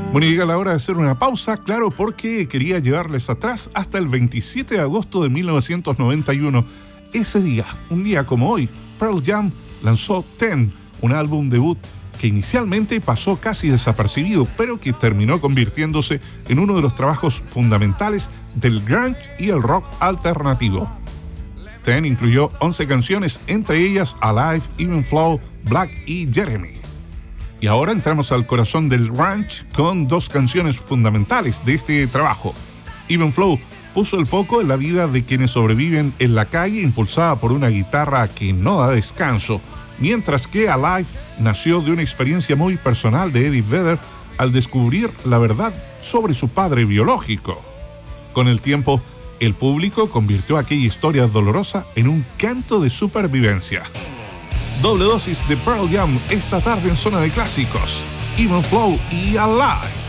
Bueno, llega la hora de hacer una pausa, claro, porque quería llevarles atrás hasta el 27 de agosto de 1991. Ese día, un día como hoy, Pearl Jam lanzó Ten, un álbum debut que inicialmente pasó casi desapercibido, pero que terminó convirtiéndose en uno de los trabajos fundamentales del grunge y el rock alternativo. Ten incluyó 11 canciones, entre ellas Alive, Even Flow, Black y Jeremy. Y ahora entramos al corazón del grunge con dos canciones fundamentales de este trabajo. Even Flow puso el foco en la vida de quienes sobreviven en la calle, impulsada por una guitarra que no da descanso, mientras que Alive nació de una experiencia muy personal de Eddie Vedder al descubrir la verdad sobre su padre biológico. Con el tiempo, el público convirtió aquella historia dolorosa en un canto de supervivencia. Doble dosis de Pearl Jam esta tarde en Zona de Clásicos. Even Flow y Alive.